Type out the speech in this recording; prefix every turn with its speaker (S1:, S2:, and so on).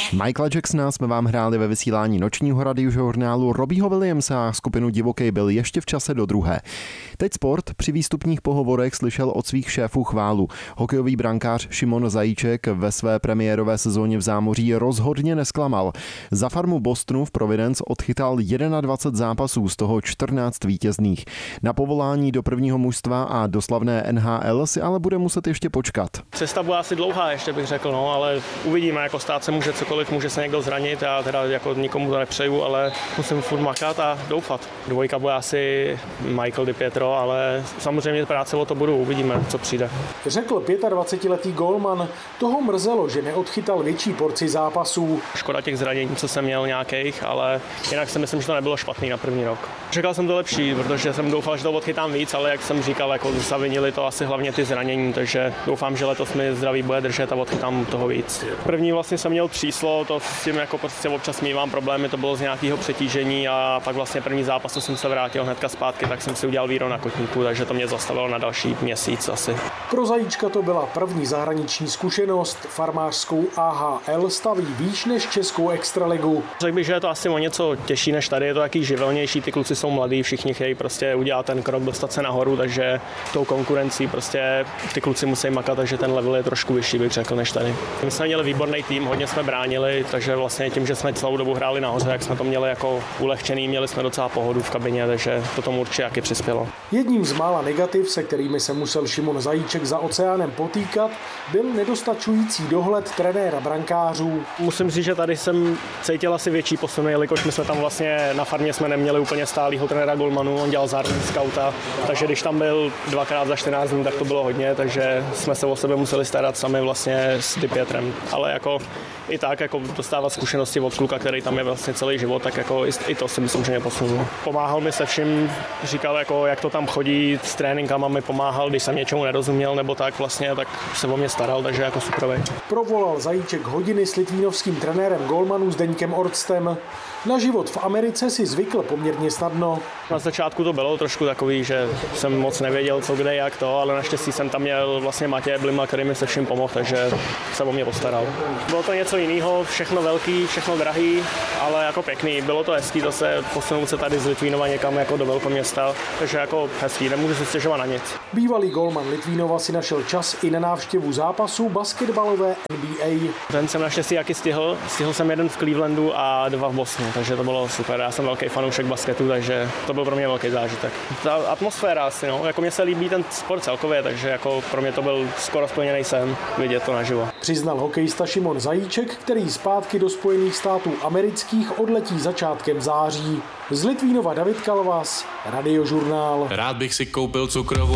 S1: Michaela Jacksona jsme vám hráli ve vysílání nočního radiožurnálu, Robbieho Williamsa a skupinu Divokej byl ještě v čase do druhé. Teď sport při výstupních pohovorech slyšel od svých šéfů chválu. Hokejový brankář Šimon Zajíček ve své premiérové sezóně v zámoří rozhodně nesklamal. Za farmu Bostonu v Providence odchytal 21 zápasů, z toho 14 vítězných. Na povolání do prvního mužstva a do slavné NHL si ale bude muset ještě počkat.
S2: Cesta bude asi dlouhá, ještě bych řekl, ale uvidíme, jako stát se může cokoliv, může se někdo zranit, já teda jako nikomu to nepřeju, ale musím furt makat a doufat. Dvojka bude asi Michael DiPietro, ale samozřejmě práce o to budu, uvidíme, co přijde.
S3: Řekl 25letý gólman, toho mrzelo, že neodchytal větší porci zápasů.
S2: Škoda těch zranění, co jsem měl nějakých, ale jinak si myslím, že to nebylo špatný na první rok. Čekal jsem to lepší, protože jsem doufal, že to odchytám víc, ale jak jsem říkal, jako zavinili to asi hlavně ty zranění, takže doufám, že letos mi zdraví bude držet a odchytám toho víc. První vlastně jsem měl tříslo, to s tím jako prostě občas mívám problémy, to bylo z nějakého přetížení a pak vlastně první zápas jsem se vrátil hnedka zpátky, tak jsem si udělal víro na kotníku, takže to mě zastavilo na další měsíc asi.
S3: Pro Zajíčka to byla první zahraniční zkušenost, farmářskou AHL staví výš než českou extraligu.
S2: Řekl bych, že je to asi o něco těžší než tady, je to taky živelnější, ty kluci jsou mladí, všichni chtějí prostě udělat ten krok, dostat se nahoru, takže tou konkurencí prostě ty kluci musí makat, takže ten level je trošku vyšší, bych řekl, než tady. My jsme měli výborný tým, hodně jsme bránili, takže vlastně tím, že jsme celou dobu hráli nahoře, jak jsme to měli jako ulehčený, měli jsme docela pohodu v kabině, takže to tomu určitě taky přispělo.
S3: Jedním z mála negativ, se kterými se musel Šimon Zajíček za oceánem potýkat, byl nedostačující dohled trenéra brankářů.
S2: Musím říct, že tady jsem cítil asi větší posun, jelikož my jsme tam vlastně na farmě jsme neměli úplně stálýho trenéra golmanů, on dělal zároveň skauta, takže když tam byl dvakrát za 14 dní, tak to bylo hodně, takže jsme se o sebe museli starat sami vlastně s DiPietrem, ale jako i tak jako dostávat zkušenosti od kluka, který tam je vlastně celý život, tak jako i to si myslím, že mě posunul. Pomáhal mi se vším, říkal jako jak to tam chodí s tréninkama, mi pomáhal, když jsem něčemu nerozuměl nebo tak vlastně, tak se o mě staral, takže jako super.
S3: Provolal Zajíček hodiny s litvínovským trenérem golmanů Zdeňkem Orstem. Na život v Americe si zvykl poměrně snadno.
S2: Na začátku to bylo trošku takový, že jsem moc nevěděl, co kde, jak to, ale naštěstí jsem tam měl vlastně Matěje Blima, který mi se vším pomohl, takže se o mě postaral. Bylo to něco jiného, všechno velký, všechno drahý, ale jako pěkný. Bylo to hezký zase posunout se tady z Litvínova někam jako do velkoměsta, takže jako hezký, nemůžu se stěžovat na nic.
S3: Bývalý golman Litvínova si našel čas i na návštěvu zápasů basketbalové NBA.
S2: Ten jsem naštěstí taky stihl jsem jeden v Clevelandu a 2 v Bostonu, takže to bylo super. Já jsem velký fanoušek basketu, takže to byl pro mě velký zážitek. Ta atmosféra asi, jako mně se líbí ten sport celkově, takže jako pro mě to byl skoro splněný sen vidět to naživo.
S3: Přiznal hokejista Šimon Zajíček, který zpátky do Spojených států amerických odletí začátkem září. Z Litvínova David Kalvas, Radiožurnál.
S4: Rád bych si koupil cukrovou